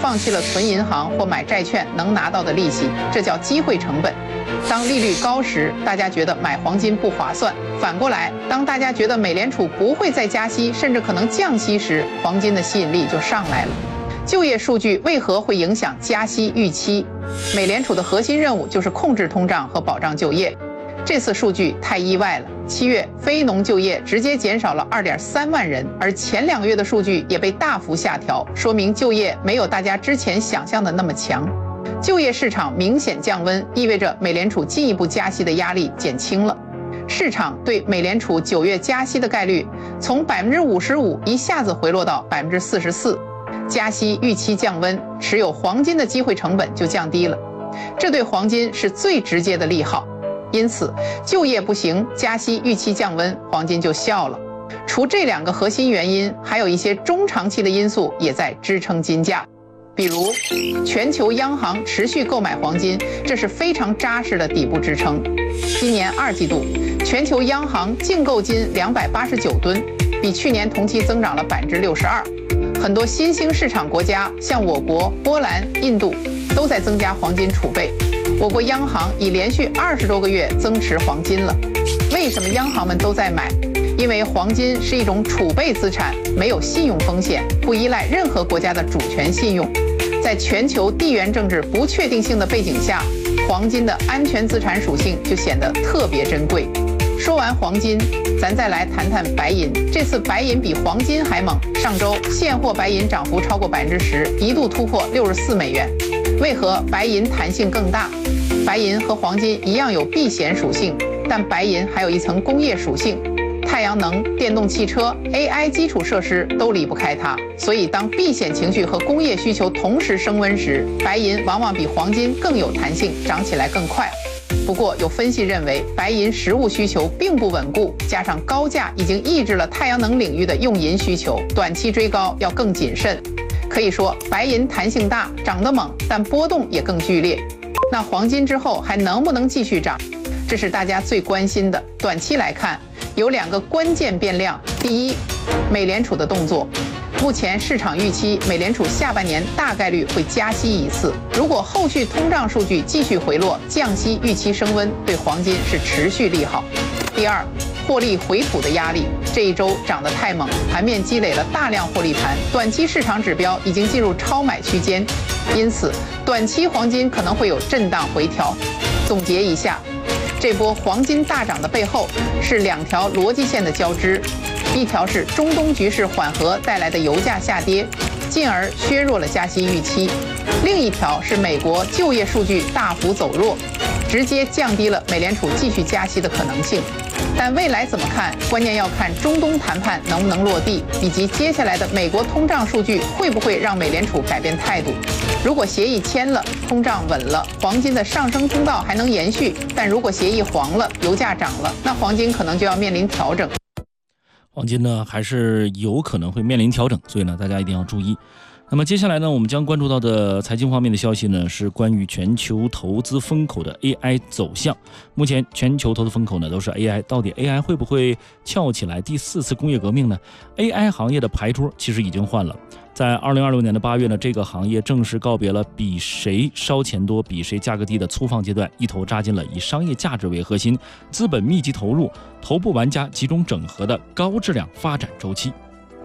放弃了存银行或买债券能拿到的利息，这叫机会成本。当利率高时，大家觉得买黄金不划算；反过来，当大家觉得美联储不会再加息，甚至可能降息时，黄金的吸引力就上来了。就业数据为何会影响加息预期？美联储的核心任务就是控制通胀和保障就业。这次数据太意外了，7月非农就业直接减少了2.3万人，而前2个月的数据也被大幅下调，说明就业没有大家之前想象的那么强。就业市场明显降温，意味着美联储进一步加息的压力减轻了。市场对美联储9月加息的概率从55%一下子回落到44%。加息预期降温，持有黄金的机会成本就降低了，这对黄金是最直接的利好。因此，就业不行，加息预期降温，黄金就笑了。除这2个核心原因，还有一些中长期的因素也在支撑金价。比如，全球央行持续购买黄金，这是非常扎实的底部支撑。今年2季度，全球央行净购金289吨，比去年同期增长了62%。很多新兴市场国家，像我国、波兰、印度，都在增加黄金储备。我国央行已连续20多个月增持黄金了。为什么央行们都在买？因为黄金是一种储备资产，没有信用风险，不依赖任何国家的主权信用。在全球地缘政治不确定性的背景下，黄金的安全资产属性就显得特别珍贵。说完黄金，咱再来谈谈白银。这次白银比黄金还猛，上周现货白银涨幅超过10%，一度突破64美元。为何白银弹性更大？白银和黄金一样有避险属性，但白银还有一层工业属性。太阳能、电动汽车、AI 基础设施都离不开它，所以当避险情绪和工业需求同时升温时，白银往往比黄金更有弹性，涨起来更快。不过，有分析认为，白银实物需求并不稳固，加上高价已经抑制了太阳能领域的用银需求，短期追高要更谨慎。可以说，白银弹性大，涨得猛，但波动也更剧烈。那黄金之后还能不能继续涨？这是大家最关心的。短期来看，有2个关键变量。第一，美联储的动作。目前市场预期美联储下半年大概率会加息1次，如果后续通胀数据继续回落，降息预期升温，对黄金是持续利好。第二，获利回吐的压力。这一周涨得太猛，盘面积累了大量获利盘，短期市场指标已经进入超买区间，因此短期黄金可能会有震荡回调。总结一下，这波黄金大涨的背后是2条逻辑线的交织，一条是中东局势缓和带来的油价下跌，进而削弱了加息预期；另一条是美国就业数据大幅走弱，直接降低了美联储继续加息的可能性。但未来怎么看，关键要看中东谈判能不能落地，以及接下来的美国通胀数据会不会让美联储改变态度。如果协议签了，通胀稳了，黄金的上升通道还能延续；但如果协议黄了，油价涨了，那黄金可能就要面临调整。 黄金呢，还是有可能会面临调整，所以呢，大家一定要注意。那么接下来呢，我们将关注到的财经方面的消息呢，是关于全球投资风口的 AI 走向。目前全球投资风口呢都是 AI， 到底 AI 会不会撬起来第4次工业革命呢？ AI 行业的牌桌其实已经换了。在2026年的8月呢，这个行业正式告别了比谁烧钱多、比谁价格低的粗放阶段，一头扎进了以商业价值为核心、资本密集投入、头部玩家集中整合的高质量发展周期。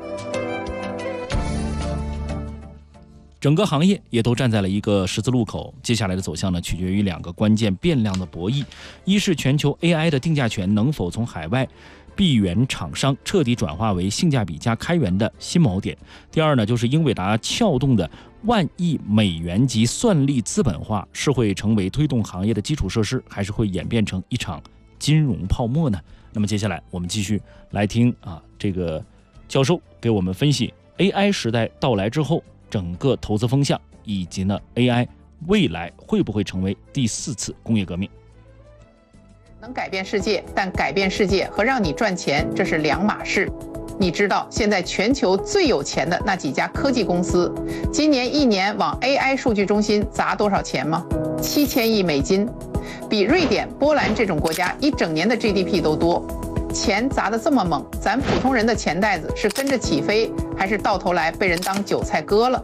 整个行业也都站在了一个十字路口，接下来的走向呢，取决于2个关键变量的博弈：一是全球 AI 的定价权能否从海外闭源厂商彻底转化为性价比加开源的新锚点；第二呢，就是英伟达撬动的10000亿美元级算力资本化是会成为推动行业的基础设施，还是会演变成一场金融泡沫呢？那么接下来我们继续来听这个教授给我们分析 AI 时代到来之后整个投资风向，以及呢 AI 未来会不会成为第4次工业革命。 能改变世界，但改变世界和让你赚钱这是2码事。你知道现在全球最有钱的那几家科技公司今年1年往 AI 数据中心砸多少钱吗？7000亿美金，比瑞典、波兰这种国家1整年的 GDP 都多。钱砸得这么猛，咱普通人的钱袋子是跟着起飞，还是到头来被人当韭菜割了？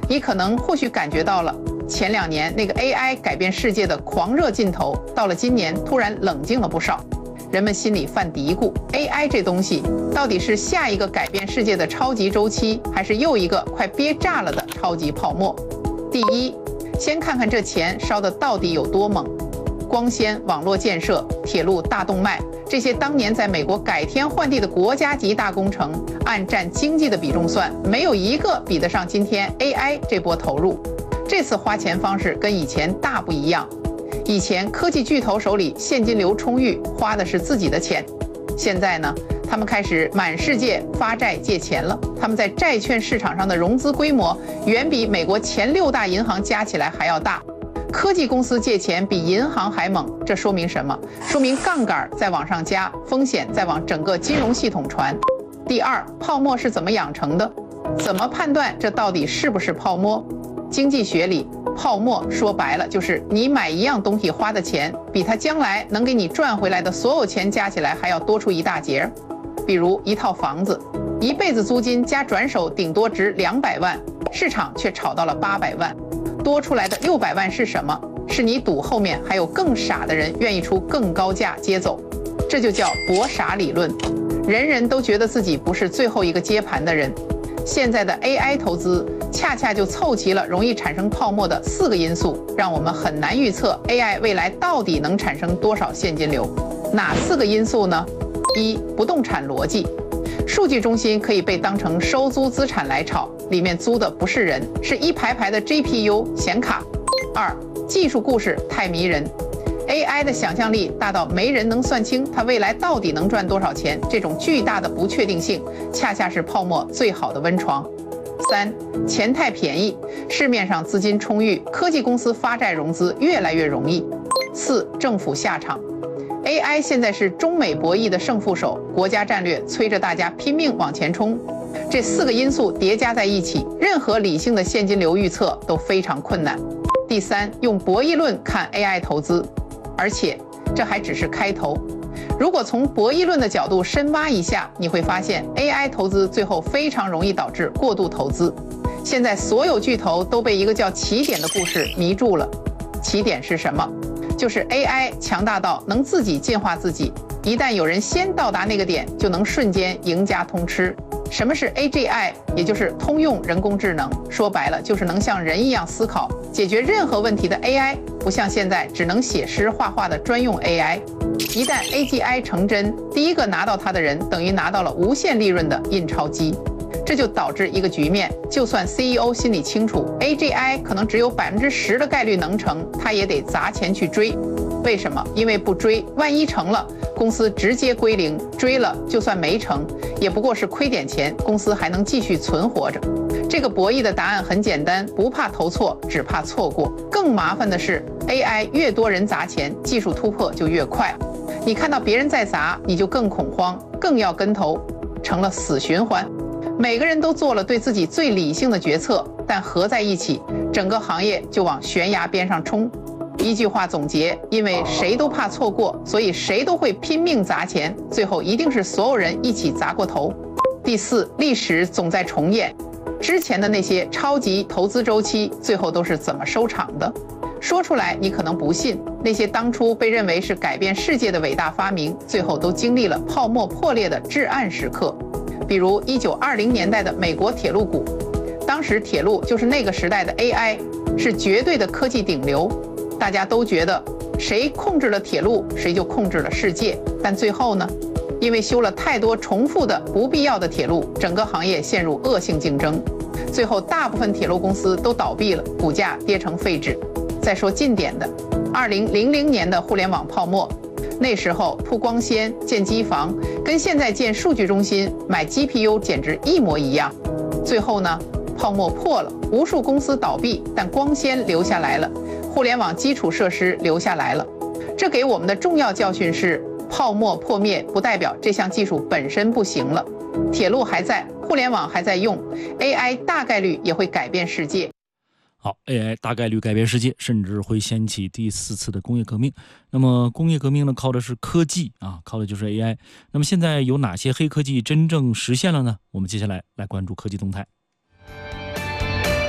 你可能或许感觉到了前2年那个 AI 改变世界的狂热劲头，到了今年突然冷静了不少。人们心里犯嘀咕 ，AI 这东西到底是下一个改变世界的超级周期，还是又一个快憋炸了的超级泡沫？第一，先看看这钱烧的到底有多猛。光纤、网络建设、铁路大动脉，这些当年在美国改天换地的国家级大工程，按占经济的比重算，没有一个比得上今天 AI 这波投入。这次花钱方式跟以前大不一样。以前科技巨头手里现金流充裕，花的是自己的钱。现在呢，他们开始满世界发债借钱了。他们在债券市场上的融资规模远比美国前6大银行加起来还要大。科技公司借钱比银行还猛，这说明什么？说明杠杆在往上加，风险在往整个金融系统传。第二，泡沫是怎么养成的？怎么判断这到底是不是泡沫？经济学里，泡沫说白了就是你买一样东西花的钱，比它将来能给你赚回来的所有钱加起来还要多出一大截。比如一套房子，一辈子租金加转手顶多值200万，市场却炒到了800万。多出来的600万是什么？是你赌后面还有更傻的人愿意出更高价接走，这就叫博傻理论。人人都觉得自己不是最后一个接盘的人。现在的 AI 投资恰恰就凑齐了容易产生泡沫的4个因素，让我们很难预测 AI 未来到底能产生多少现金流。哪4个因素呢？一、不动产逻辑。数据中心可以被当成收租资产来炒，里面租的不是人，是一排排的 GPU 显卡。二、技术故事太迷人， AI 的想象力大到没人能算清它未来到底能赚多少钱，这种巨大的不确定性恰恰是泡沫最好的温床。三、钱太便宜，市面上资金充裕，科技公司发债融资越来越容易。四、政府下场。AI 现在是中美博弈的胜负手，国家战略催着大家拼命往前冲。这4个因素叠加在一起，任何理性的现金流预测都非常困难。第三，用博弈论看 AI 投资，而且这还只是开头。如果从博弈论的角度深挖一下，你会发现 AI 投资最后非常容易导致过度投资。现在所有巨头都被一个叫起点的故事迷住了。起点是什么？就是 AI 强大到能自己进化自己，一旦有人先到达那个点，就能瞬间赢家通吃。什么是 AGI？ 也就是通用人工智能，说白了就是能像人一样思考，解决任何问题的 AI， 不像现在只能写诗画画的专用 AI。一旦 AGI 成真，第一个拿到它的人等于拿到了无限利润的印钞机。这就导致一个局面，就算 CEO 心里清楚 AGI 可能只有10%的概率能成，他也得砸钱去追。为什么？因为不追，万一成了，公司直接归零；追了，就算没成，也不过是亏点钱，公司还能继续存活着。这个博弈的答案很简单，不怕投错，只怕错过。更麻烦的是 AI 越多人砸钱，技术突破就越快。你看到别人在砸，你就更恐慌，更要跟投，成了死循环。每个人都做了对自己最理性的决策，但合在一起，整个行业就往悬崖边上冲。一句话总结，因为谁都怕错过，所以谁都会拼命砸钱，最后一定是所有人一起砸过头。第四，历史总在重演，之前的那些超级投资周期，最后都是怎么收场的？说出来你可能不信，那些当初被认为是改变世界的伟大发明，最后都经历了泡沫破裂的至暗时刻。比如1920年代的美国铁路股，当时铁路就是那个时代的 AI， 是绝对的科技顶流，大家都觉得谁控制了铁路，谁就控制了世界。但最后呢，因为修了太多重复的不必要的铁路，整个行业陷入恶性竞争，最后大部分铁路公司都倒闭了，股价跌成废纸。再说近点的，2000年的互联网泡沫，那时候铺光纤、建机房，跟现在建数据中心、买 GPU 简直一模一样。最后呢，泡沫破了，无数公司倒闭，但光纤留下来了，互联网基础设施留下来了。这给我们的重要教训是，泡沫破灭不代表这项技术本身不行了，铁路还在，互联网还在用， AI 大概率也会改变世界。 好 ，AI 大概率改变世界，甚至会掀起第4次的工业革命。那么工业革命呢，靠的是科技啊，靠的就是 AI。那么现在有哪些黑科技真正实现了呢？我们接下来关注科技动态。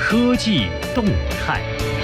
科技动态。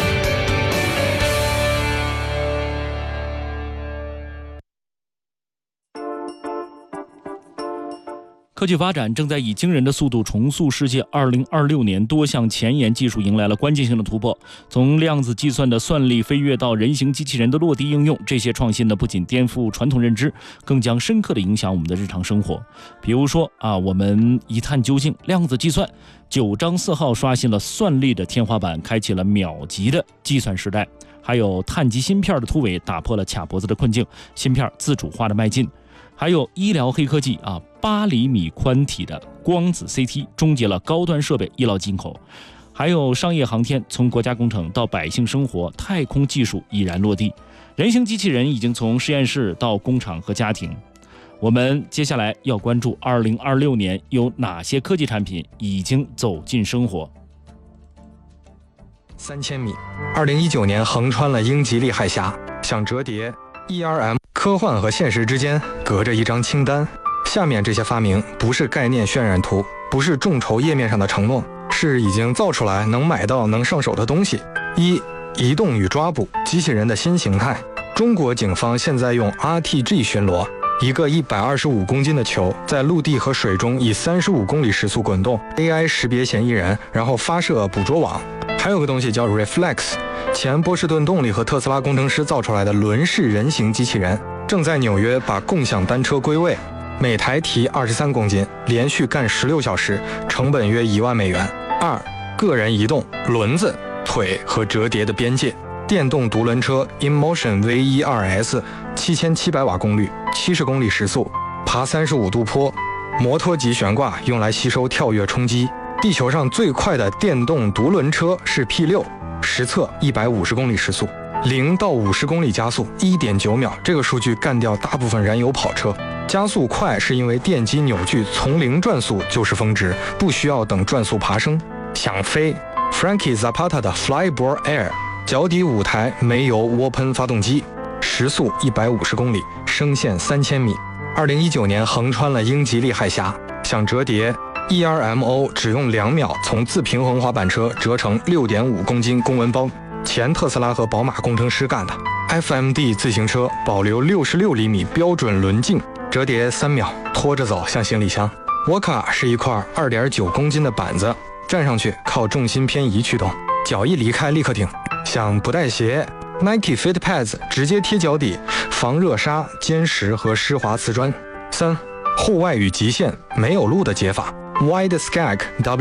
科技发展正在以惊人的速度重塑世界。2026年，多项前沿技术迎来了关键性的突破，从量子计算的算力飞跃到人形机器人的落地应用，这些创新呢，不仅颠覆传统认知，更将深刻地影响我们的日常生活。比如说我们一探究竟，量子计算9章4号刷新了算力的天花板，开启了秒级的计算时代。还有碳基芯片的突围，打破了卡脖子的困境，芯片自主化的迈进。还有医疗黑科技8厘米宽体的光子 CT 终结了高端设备医疗进口。还有商业航天，从国家工程到百姓生活，太空技术已然落地。人形机器人已经从实验室到工厂和家庭。我们接下来要关注2026年有哪些科技产品已经走进生活。 3000米，2019年横穿了英吉利海峡，想折叠 ERM， 科幻和现实之间隔着一张清单。下面这些发明不是概念渲染图，不是众筹页面上的承诺，是已经造出来能买到能上手的东西。移动与抓捕，机器人的新形态。中国警方现在用 RTG 巡逻，一个125公斤的球在陆地和水中以35公里时速滚动， AI 识别嫌疑人，然后发射捕捉网。还有个东西叫 Reflex， 前波士顿动力和特斯拉工程师造出来的轮式人形机器人，正在纽约把共享单车归位，每台提23公斤，连续干16小时，成本约1万美元。个人移动，轮子、腿和折叠的边界。电动独轮车 InMotion V12S 7700瓦功率，70公里时速，爬35度坡，摩托级悬挂用来吸收跳跃冲击。地球上最快的电动独轮车是 P6， 实测150公里时速，0到50公里加速 1.9秒，这个数据干掉大部分燃油跑车。加速快是因为电机扭矩从0转速就是峰值，不需要等转速爬升。想飞 Frankie Zapata 的 Flyboard Air， 脚底5台煤油涡喷发动机，时速150公里，升限3000米。2019年横穿了英吉利海峡，想折叠 ERMO 只用2秒从自平衡滑板车折成6.5公斤公文包，前特斯拉和宝马工程师干的。FMD 自行车保留66厘米标准轮径，折叠3秒，拖着走像行李箱。Woka 是一块2.9公斤的板子，站上去靠重心偏移驱动，脚一离开立刻停。想不带鞋 Nike Fit Pads 直接贴脚底，防热沙、坚实和湿滑瓷砖。户外与极限没有路的解法。Wide Skag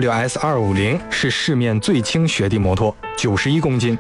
WS250 是市面最轻雪地摩托，91公斤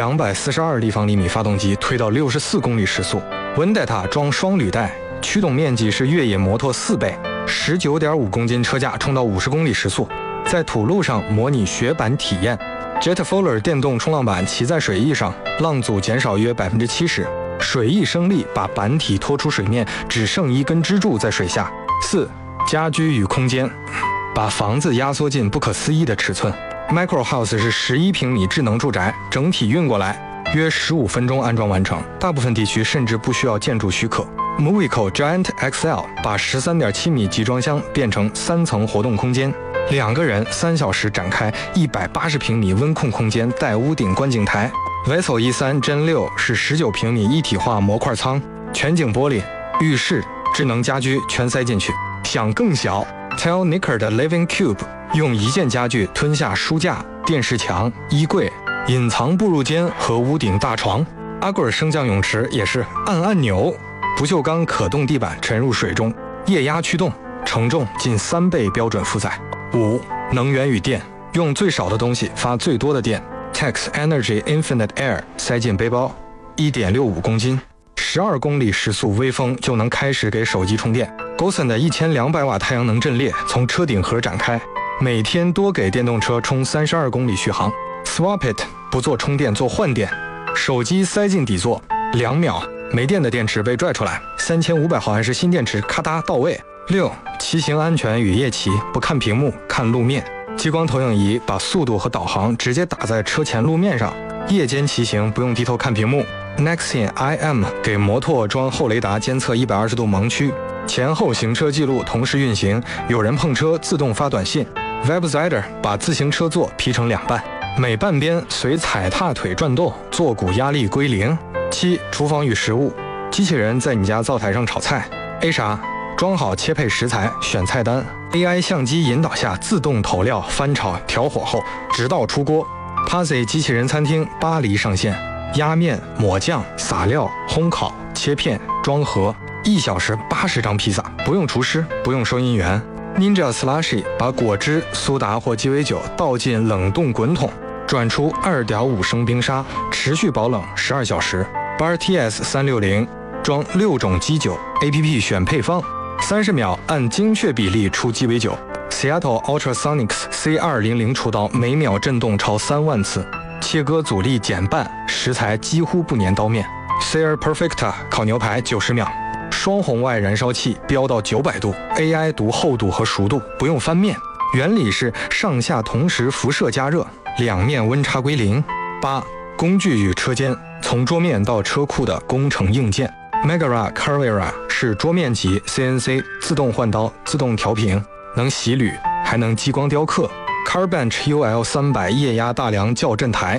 ，242立方厘米发动机推到64公里时速。Vendetta 装双履带，驱动面积是越野摩托4倍，19.5公斤车架冲到50公里时速，在土路上模拟雪板体验。Jetfuller 电动冲浪板骑在水翼上，浪阻减少约70%，水翼升力把板体拖出水面，只剩一根支柱在水下。家居与空间，把房子压缩进不可思议的尺寸。Micro House 是11平米智能住宅，整体运过来约15分钟安装完成，大部分地区甚至不需要建筑许可。Movico Giant XL 把13.7米集装箱变成3层活动空间，2个人3小时展开180平米温控空间，带屋顶观景台。Vessel E3 Gen 6是19平米一体化模块舱，全景玻璃，浴室、智能家居全塞进去。想更小 Telnicker 的 Living Cube 用一件家具吞下书架、电视墙、衣柜、隐藏步入间和屋顶大床。阿贵尔升降泳池也是按按钮，不锈钢可动地板沉入水中，液压驱动，承重近3倍标准负载。能源与电，用最少的东西发最多的电。Tex Energy Infinite Air 塞进背包，1.65公斤，12公里时速微风就能开始给手机充电。Gosen 的1200瓦太阳能阵列从车顶盒展开，每天多给电动车充32公里续航。Swap It 不做充电做换电，手机塞进底座，2秒，没电的电池被拽出来，3500毫安时新电池咔嗒到位。骑行安全与夜骑，不看屏幕看路面，激光投影仪把速度和导航直接打在车前路面上，夜间骑行不用低头看屏幕。Nexion IM 给摩托装后雷达监测120度盲区，前后行车记录同时运行，有人碰车自动发短信。WebZider 把自行车座劈成2半， 每半边随踩踏腿转动，坐骨压力归零。7. 厨房与食物，机器人在你家灶台上炒菜。A 啥？装好切配食材，选菜单。AI 相机引导下自动投料、翻炒、调火后，直到出锅。Pazzi 机器人餐厅巴黎上线，压面、抹酱、撒料、烘烤、切片、装盒，1小时80张披萨，不用厨师，不用收银员。Ninja Slushy 把果汁、苏打或鸡尾酒倒进冷冻滚筒，转出2.5升冰沙，持续保冷12小时。Bar TS 360装6种基酒 ，APP 选配方，30秒按精确比例出鸡尾酒。Seattle Ultrasonics C200 厨刀每秒震动超3万次，切割阻力减半，食材几乎不粘刀面。Sear Perfecta 烤牛排90秒，双红外燃烧器飙到900度 ，AI 读厚度和熟度，不用翻面。原理是上下同时辐射加热，两面温差归零。8. 工具与车间，从桌面到车库的工程硬件。Megara Carrera 是桌面级 CNC 自动换刀、自动调平，能洗铝，还能激光雕刻。Carbench UL 300液压大梁校正台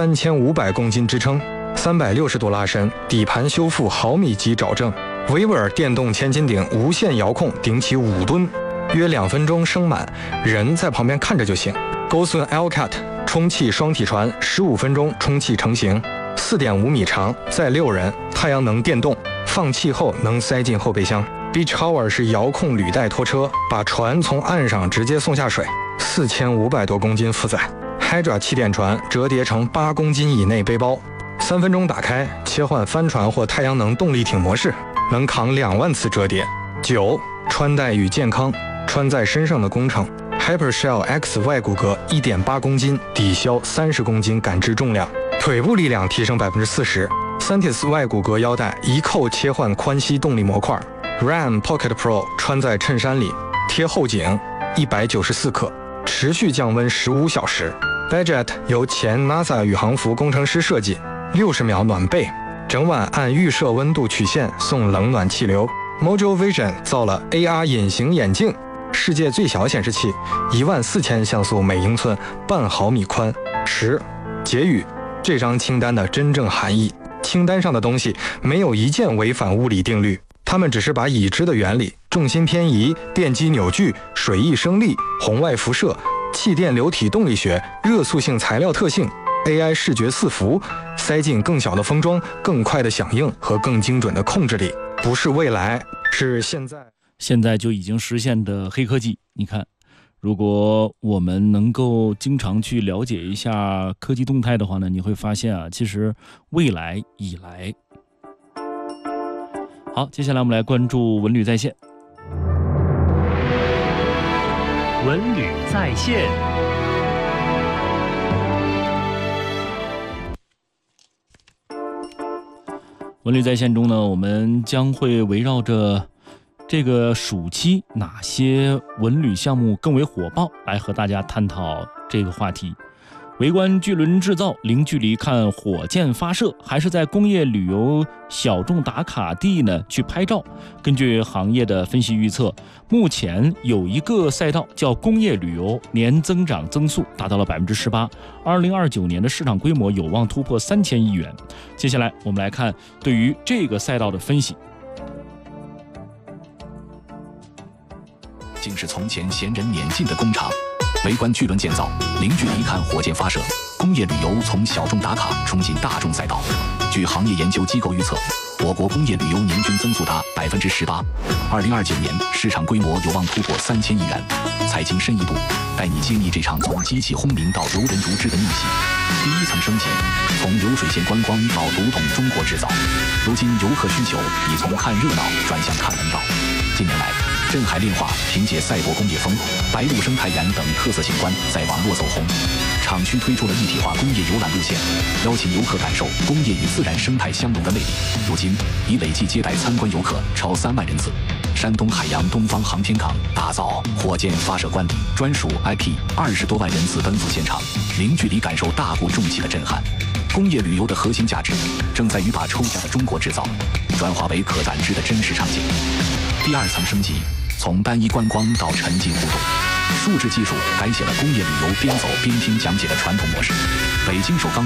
，3500公斤支撑，360度拉伸，底盘修复毫米级找正。Weaver 电动千斤顶无线遥控顶起5吨，约2分钟升满，人在旁边看着就行。Gosun Elcat 充气双体船15分钟充气成型，4.5米长，载6人，太阳能电动，放气后能塞进后备箱。Beach Hour 是遥控履带拖车，把船从岸上直接送下水，4500多公斤负载。Hydra 气垫船折叠成8公斤以内背包，3分钟打开，切换帆船或太阳能动力艇模式，能扛2万次折叠。9. 穿戴与健康，穿在身上的工程。Hypershell X 外骨骼1.8公斤，抵消30公斤感知重量，腿部力量提升40%。Santis 外骨骼腰带一扣切换宽吸动力模块。Ram Pocket Pro 穿在衬衫里，贴后颈，194克，持续降温15小时。Badget 由前 NASA 宇航服工程师设计，60秒暖被，整晚按预设温度曲线送冷暖气流。Mojo Vision 造了 AR 隐形眼镜，世界最小显示器，14000像素每英寸，半毫米宽。10. 结语，这张清单的真正含义，清单上的东西没有一件违反物理定律。他们只是把已知的原理、重心偏移、电机扭矩、水翼升力、红外辐射、气电流体动力学、热塑性材料特性、AI 视觉伺服塞进更小的封装、更快的响应和更精准的控制里。不是未来，是现在。 现在就已经实现的黑科技，你看，如果我们能够经常去了解一下科技动态的话呢，你会发现啊，其实未来已来。好，接下来我们来关注文旅在线。 文旅在线。 文旅在线中呢，我们将会围绕着这个暑期哪些文旅项目更为火爆，来和大家探讨这个话题。围观巨轮制造，零距离看火箭发射，还是在工业旅游小众打卡地呢去拍照？根据行业的分析预测，目前有一个赛道叫工业旅游，年增长增速达到了18%，2029年的市场规模有望突破3000亿元。接下来我们来看对于这个赛道的分析。 竟是从前闲人碾尽的工厂。围观巨轮建造，零距离看火箭发射，工业旅游从小众打卡冲进大众赛道。据行业研究机构预测，我国工业旅游年均增速达18%，2029年市场规模有望突破3000亿元。财经深一步，带你揭秘这场从机器轰鸣到游人如织的逆袭。第一层升级，从流水线观光到读懂中国制造。如今游客需求已从看热闹转向看门道。近年来，镇海炼化凭借赛博工业风、白鹭生态园等特色景观在网络走红，厂区推出了一体化工业游览路线，邀请游客感受工业与自然生态相融的魅力。如今已累计接待参观游客超3万人次。山东海洋东方航天港打造火箭发射观礼，专属 IP，20多万人次奔赴现场，零距离感受大鼓重器的震撼。工业旅游的核心价值正在于把抽象的中国制造转化为可感知的真实场景。第二层升级，从单一观光到沉浸互动。 数字技术改写了工业旅游边走边听讲解的传统模式。北京首钢